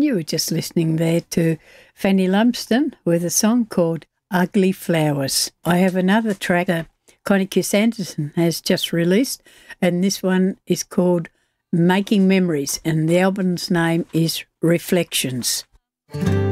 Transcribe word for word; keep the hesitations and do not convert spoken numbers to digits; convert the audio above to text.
you were just listening there to Fanny Lumsden with a song called Ugly Flowers. I have another track that Connie Q. Sanderson has just released, and this one is called Making Memories, and the album's name is Reflections.